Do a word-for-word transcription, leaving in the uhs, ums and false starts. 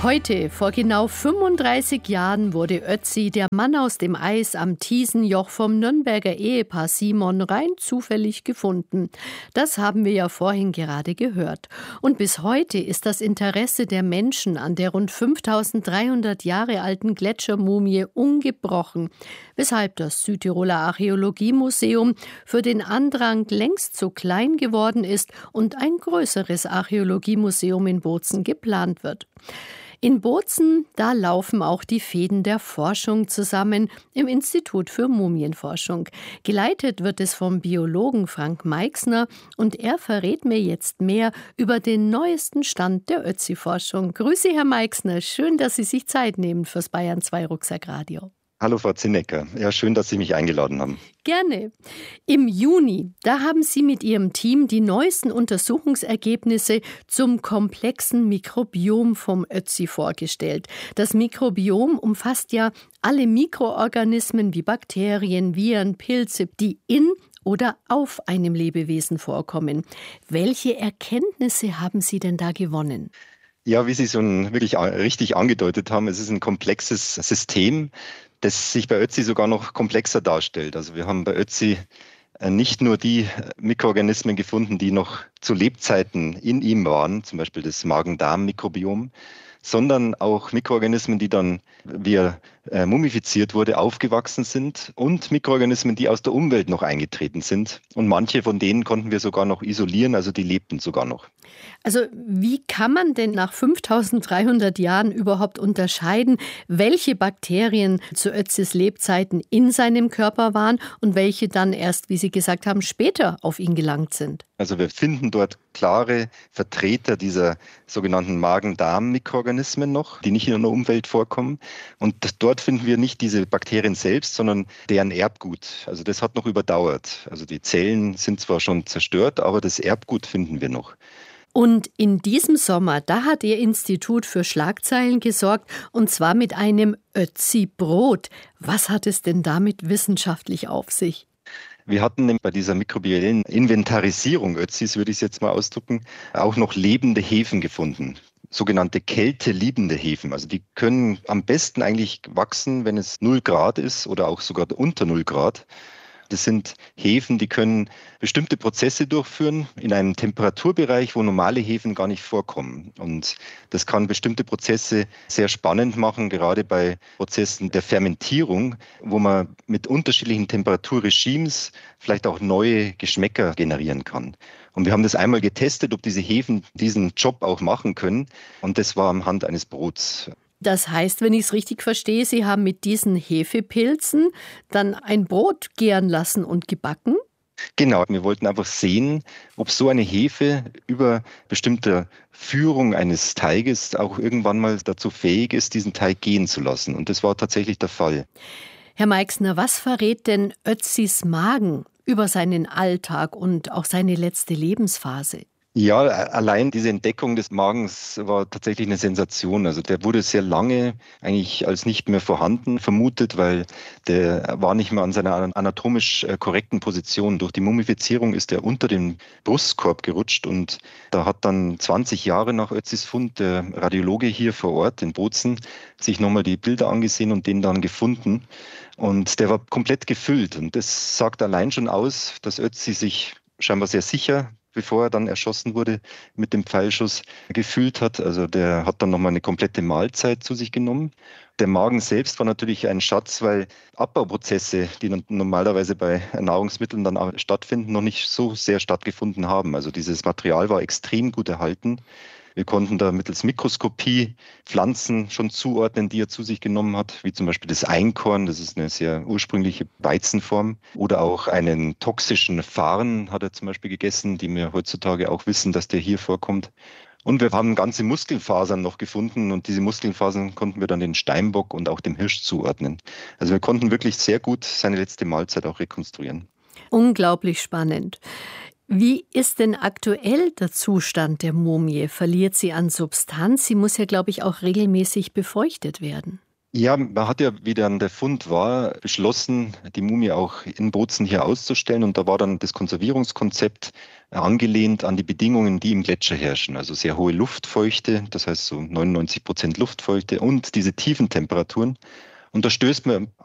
Heute, vor genau fünfunddreißig Jahren, wurde Ötzi, der Mann aus dem Eis am Thiesenjoch, vom Nürnberger Ehepaar Simon rein zufällig gefunden. Das haben wir ja vorhin gerade gehört. Und bis heute ist das Interesse der Menschen an der rund fünftausenddreihundert Jahre alten Gletschermumie ungebrochen, weshalb das Südtiroler Archäologiemuseum für den Andrang längst zu klein geworden ist und ein größeres Archäologiemuseum in Bozen geplant wird. In Bozen, da laufen auch die Fäden der Forschung zusammen im Institut für Mumienforschung. Geleitet wird es vom Biologen Frank Meixner und er verrät mir jetzt mehr über den neuesten Stand der Ötzi-Forschung. Grüße, Herr Meixner, schön, dass Sie sich Zeit nehmen fürs Bayern zwei Rucksackradio. Hallo Frau Zinnecker, ja, schön, dass Sie mich eingeladen haben. Gerne. Im Juni, da haben Sie mit Ihrem Team die neuesten Untersuchungsergebnisse zum komplexen Mikrobiom vom Ötzi vorgestellt. Das Mikrobiom umfasst ja alle Mikroorganismen wie Bakterien, Viren, Pilze, die in oder auf einem Lebewesen vorkommen. Welche Erkenntnisse haben Sie denn da gewonnen? Ja, wie Sie schon wirklich richtig angedeutet haben, es ist ein komplexes System, das sich bei Ötzi sogar noch komplexer darstellt. Also wir haben bei Ötzi nicht nur die Mikroorganismen gefunden, die noch zu Lebzeiten in ihm waren, zum Beispiel das Magen-Darm-Mikrobiom, sondern auch Mikroorganismen, die dann, wie er äh, mumifiziert wurde, aufgewachsen sind und Mikroorganismen, die aus der Umwelt noch eingetreten sind. Und manche von denen konnten wir sogar noch isolieren, also die lebten sogar noch. Also wie kann man denn nach fünftausenddreihundert Jahren überhaupt unterscheiden, welche Bakterien zu Ötzis Lebzeiten in seinem Körper waren und welche dann erst, wie Sie gesagt haben, später auf ihn gelangt sind? Also wir finden dort klare Vertreter dieser sogenannten Magen-Darm-Mikroorganismen noch, die nicht in der Umwelt vorkommen. Und dort finden wir nicht diese Bakterien selbst, sondern deren Erbgut. Also das hat noch überdauert. Also die Zellen sind zwar schon zerstört, aber das Erbgut finden wir noch. Und in diesem Sommer, da hat Ihr Institut für Schlagzeilen gesorgt, und zwar mit einem Ötzi-Brot. Was hat es denn damit wissenschaftlich auf sich? Wir hatten bei dieser mikrobiellen Inventarisierung Ötzis, würde ich es jetzt mal ausdrücken, auch noch lebende Hefen gefunden. Sogenannte kälteliebende Hefen. Also die können am besten eigentlich wachsen, wenn es null Grad ist oder auch sogar unter null Grad. Das sind Hefen, die können bestimmte Prozesse durchführen in einem Temperaturbereich, wo normale Hefen gar nicht vorkommen. Und das kann bestimmte Prozesse sehr spannend machen, gerade bei Prozessen der Fermentierung, wo man mit unterschiedlichen Temperaturregimes vielleicht auch neue Geschmäcker generieren kann. Und wir haben das einmal getestet, ob diese Hefen diesen Job auch machen können. Und das war am Hand eines Brots. Das heißt, wenn ich es richtig verstehe, Sie haben mit diesen Hefepilzen dann ein Brot gären lassen und gebacken? Genau, wir wollten einfach sehen, ob so eine Hefe über bestimmte Führung eines Teiges auch irgendwann mal dazu fähig ist, diesen Teig gehen zu lassen. Und das war tatsächlich der Fall. Herr Meixner, was verrät denn Ötzis Magen über seinen Alltag und auch seine letzte Lebensphase? Ja, allein diese Entdeckung des Magens war tatsächlich eine Sensation. Also der wurde sehr lange eigentlich als nicht mehr vorhanden vermutet, weil der war nicht mehr an seiner anatomisch korrekten Position. Durch die Mumifizierung ist er unter den Brustkorb gerutscht und da hat dann zwanzig Jahre nach Ötzis Fund der Radiologe hier vor Ort in Bozen sich nochmal die Bilder angesehen und den dann gefunden. Und der war komplett gefüllt und das sagt allein schon aus, dass Ötzi sich scheinbar sehr sicher, bevor er dann erschossen wurde, mit dem Pfeilschuss gefühlt hat. Also der hat dann nochmal eine komplette Mahlzeit zu sich genommen. Der Magen selbst war natürlich ein Schatz, weil Abbauprozesse, die normalerweise bei Nahrungsmitteln dann auch stattfinden, noch nicht so sehr stattgefunden haben. Also dieses Material war extrem gut erhalten. Wir konnten da mittels Mikroskopie Pflanzen schon zuordnen, die er zu sich genommen hat, wie zum Beispiel das Einkorn, das ist eine sehr ursprüngliche Weizenform. Oder auch einen toxischen Farn hat er zum Beispiel gegessen, die wir heutzutage auch wissen, dass der hier vorkommt. Und wir haben ganze Muskelfasern noch gefunden und diese Muskelfasern konnten wir dann den Steinbock und auch dem Hirsch zuordnen. Also wir konnten wirklich sehr gut seine letzte Mahlzeit auch rekonstruieren. Unglaublich spannend. Wie ist denn aktuell der Zustand der Mumie? Verliert sie an Substanz? Sie muss ja, glaube ich, auch regelmäßig befeuchtet werden. Ja, man hat ja, wie dann der Fund war, beschlossen, die Mumie auch in Bozen hier auszustellen. Und da war dann das Konservierungskonzept angelehnt an die Bedingungen, die im Gletscher herrschen. Also sehr hohe Luftfeuchte, das heißt so neunundneunzig Prozent Luftfeuchte und diese tiefen Temperaturen. Und da stößt man